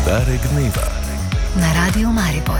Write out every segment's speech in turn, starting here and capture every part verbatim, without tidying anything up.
Poudarek dneva na Radiu Maribor.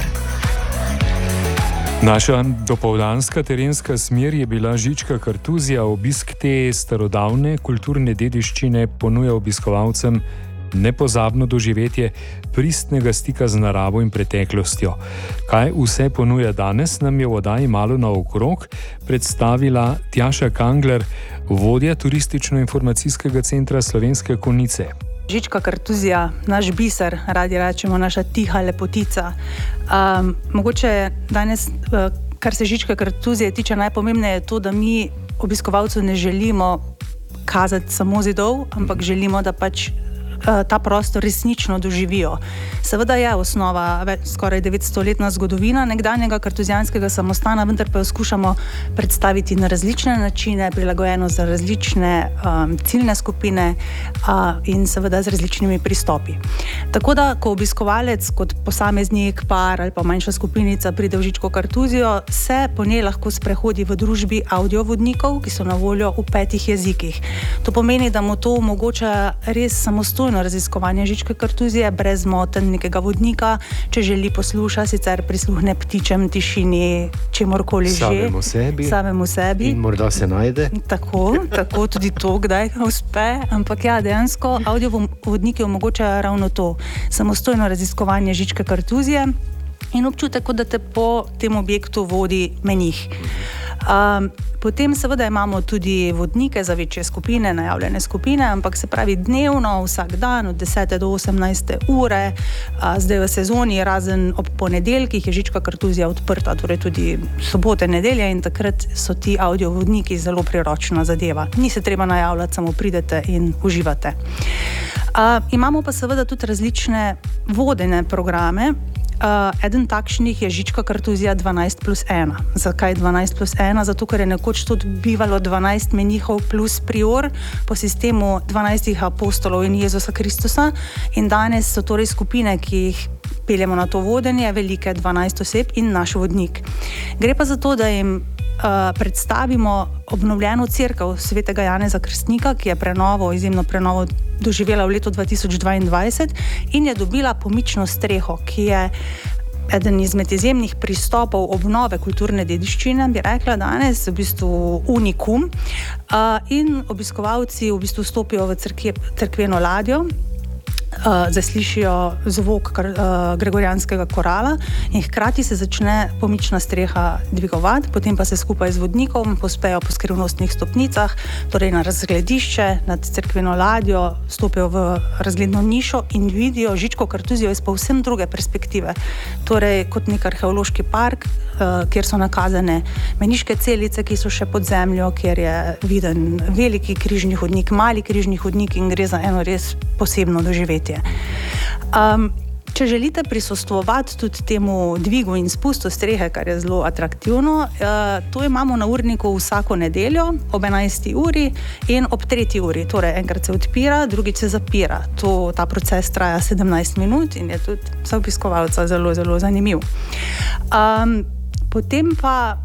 Naša dopoldanska terenska smer je bila Žička Kartuzija. Obisk te starodavne kulturne dediščine ponuja obiskovalcem nepozabno doživetje pristnega stika z naravo in preteklostjo. Kaj vse ponuja danes, nam je v oddaji Malo naokrog predstavila Tjaša Kangler, vodja turistično-informacijskega centra Slovenske Konjice. Žička Kartuzija, naš biser, radi rečemo, naša tiha lepotica. Um, mogoče danes, kar se Žičke Kartuzije tiče, najpomembneje je to, da mi obiskovalcev ne želimo kazati samo zidov, ampak želimo, da pač ta prostor resnično doživijo. Seveda je osnova skoraj devetstoletna zgodovina nekdanjega kartuzijanskega samostana, vendar pa jo skušamo predstaviti na različne načine, prilagojeno za različne um, ciljne skupine uh, in seveda z različnimi pristopi. Tako da, ko obiskovalec kot posameznik, par ali pa manjša skupinica pride v Žičko Kartuzijo, se po njej lahko sprehodi v družbi audiovodnikov, ki so na voljo v petih jezikih. To pomeni, da mu to omogoča res samostojno raziskovanje Žičke Kartuzije brez motenj nekega vodnika, če želi posluša, sicer prisluhne ptičem, tišini, čemorkoli že. Samemu sebi. Samemu sebi. In morda se najde. Tako, tako tudi to, kdaj uspe. Ampak ja, dejansko audiovodniki omogočajo ravno to. Samostojno raziskovanje Žičke Kartuzije in občutek, da te po tem objektu vodi menih. Um, potem seveda imamo tudi vodnike za večje skupine, najavljene skupine, ampak se pravi dnevno, vsak dan od desete do osemnajste ure, uh, zdaj v sezoni, razen ob ponedeljkih je Žička Kartuzija odprta, torej tudi sobote, nedelje, in takrat so ti audiovodniki zelo priročna zadeva. Ni se treba najavljati, samo pridete in uživate. Uh, imamo pa seveda tudi različne vodene programe. Uh, eden takšnih je Žička Kartuzija dvanajst plus ena. Zakaj dvanajst plus ena? Zato, ker je nekoč tudi bivalo dvanajst menihov plus prior po sistemu dvanajstih apostolov in Jezusa Kristusa, in danes so torej skupine, ki jih peljemo na to vodenje, velike dvanajst oseb in naš vodnik. Gre pa za to, da jim uh, predstavimo obnovljeno cerkev svetega Janeza Krstnika, ki je prenovo, izjemno prenovo doživela v letu dva tisoč dvaindvajset in je dobila pomično streho, ki je eden izmed izjemnih pristopov obnove kulturne dediščine, bi rekla danes, v bistvu unikum. Uh, in obiskovalci v bistvu stopijo v crkve, cerkveno ladjo, Uh, zaslišijo zvok kar, uh, gregorijanskega korala in hkrati se začne pomična streha dvigovati, potem pa se skupaj z vodnikom pospejo po skrivnostnih stopnicah, torej na razgledišče nad cerkveno ladjo, stopijo v razgledno nišo in vidijo Žičko Kartuzijo iz povsem druge perspektive. Torej kot nek arheološki park, uh, kjer so nakazane meniške celice, ki so še pod zemljo, kjer je viden veliki križni hodnik, mali križni hodnik in gre za eno res posebno doživetje. Um, če želite prisostvovati tudi temu dvigu in spustu strehe, kar je zelo atraktivno, uh, to imamo na urniku vsako nedeljo ob enajsti uri in ob tretji uri. Torej, enkrat se odpira, drugič se zapira. To, ta proces traja sedemnajst minut in je tudi za obiskovalca zelo, zelo zanimiv. Um, potem pa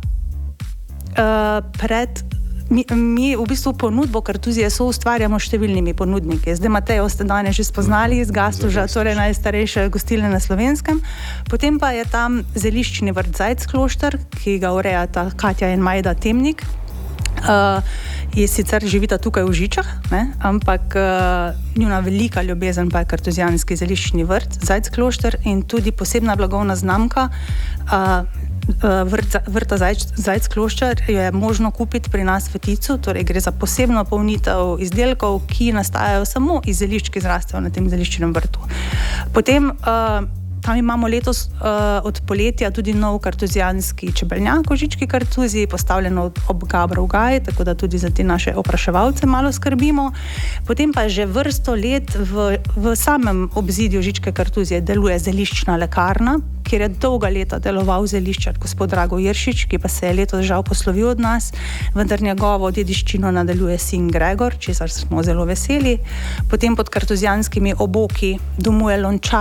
uh, pred Mi, mi v bistvu ponudbo Kartuzije so ustvarjamo številnimi ponudniki. Zdaj Matejo ste danes že spoznali iz Gastuža, torej najstarejše gostilne na Slovenskem. Potem pa je tam zeliščni vrt Zajcklošter, ki ga urejata Katja in Majda Temnik. Uh, je sicer živita tukaj v Žičah, ne? Ampak uh, njuna velika ljubezen pa je kartuzijanski zeliščni vrt Zajcklošter in tudi posebna blagovna znamka uh, Vrt, vrta Zajcklošter je možno kupiti pri nas v Ticu, torej gre za posebno polnitev izdelkov, ki nastajajo samo iz zelišč, ki zrastejo na tem zeliščnem vrtu. Potem uh, tam imamo letos uh, od poletja tudi nov kartuzijanski čebeljak v Žički Kartuziji, postavljeno ob Gabrov gaj, tako da tudi za te naše opraševalce malo skrbimo. Potem pa že vrsto let v, v samem obzidju Žičke Kartuzije deluje zeliščna lekarna, kjer je dolga leta deloval zeliščar gospod Drago Iršič, ki pa se je letos žal poslovil od nas, vendar njegovo dediščino nadaljuje sin Gregor, česar smo zelo veseli. Potem pod kartuzijanskimi oboki domuje lončar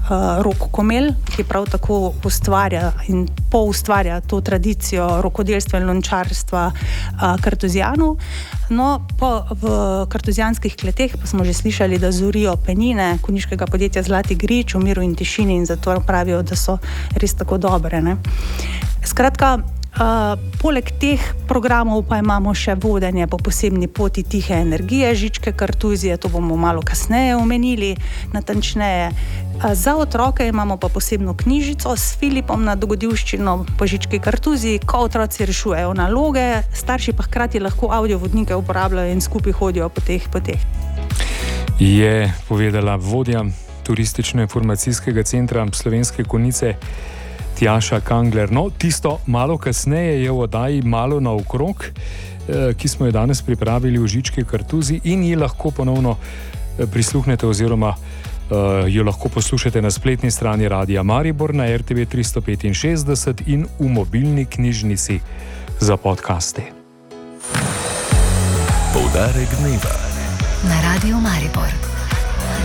uh, Rok Komel, ki prav tako ustvarja in poustvarja to tradicijo rokodelstva in lončarstva uh, kartuzijanov. No, po, v kartuzijanskih kleteh pa smo že slišali, da zorijo penine konjiškega podjetja Zlati grič v miru in tišini in zato pravijo, da so res tako dobre. Ne? Skratka, Uh, poleg teh programov pa imamo še vodenje po posebni poti tihe energije, žičke kartuzije, to bomo malo kasneje omenili, natančneje. Uh, za otroke imamo pa posebno knjižico s Filipom na dogodivščino po žički kartuziji, ko otroci rešujejo naloge, starši pa hkrati lahko audiovodnike uporabljajo in skupaj hodijo po teh poteh. Je povedala vodja turistično-informacijskega centra Slovenske Konjice Tjaša Kangler. No, tisto malo kasneje je v oddaji Malo naokrog, ki smo jo danes pripravili v žički kartuziji in ji lahko ponovno prisluhnete oziroma jo lahko poslušate na spletni strani Radia Maribor na R T V tristo petinšestdeset in v mobilni knjižnici za podcaste. Poudarek dneva na Radiu Maribor.